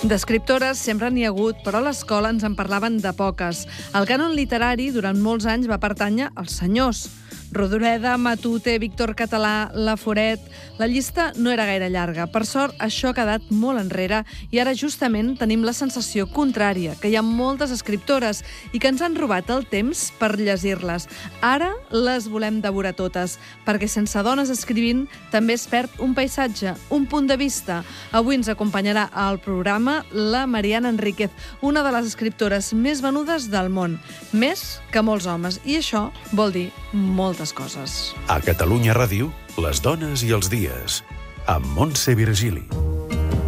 D'escriptores sempre n'hi ha hagut, però a l'escola ens en parlaven de poques. El cànon literari durant molts anys va pertànyer als senyors. Rodoreda, Matute, Víctor Català, Laforet... La llista no era gaire llarga. Per sort, això ha quedat molt enrere i ara justament tenim la sensació contrària, que hi ha moltes escriptores i que ens han robat el temps per llegir-les. Ara les volem devorar totes, perquè sense dones escrivint també es perd un paisatge, un punt de vista. Avui ens acompanyarà al programa la Mariana Enríquez, una de les escriptores més venudes del món, més que molts homes, i això vol dir moltes coses. A Catalunya Ràdio, les dones i els dies, amb Montse Virgili.